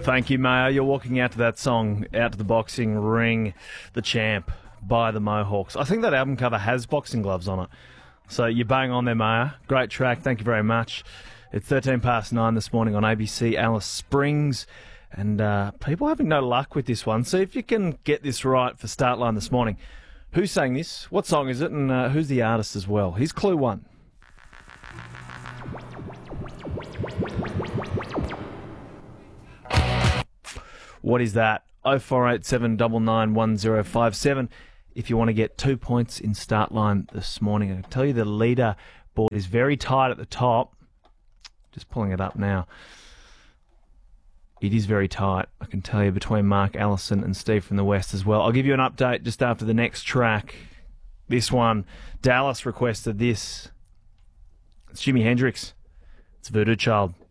Thank you, Mayo. You're walking out to that song, Out to the Boxing Ring, The Champ by the Mohawks. I think that album cover has boxing gloves on it. So you're bang on there, Mayo. Great track. Thank you very much. It's 9:13 this morning on ABC Alice Springs. And people having no luck with this one. See if you can get this right for Start Line this morning. Who sang this? What song is it? And who's the artist as well? Here's clue one. What is that? 0487 991057. If you want to get 2 points in Start Line this morning, I can tell you the leader board is very tight at the top. Just pulling it up now. It is very tight, I can tell you, between Mark Allison and Steve from the West as well. I'll give you an update just after the next track. This one, Dallas requested this. It's Jimi Hendrix. It's Voodoo Child.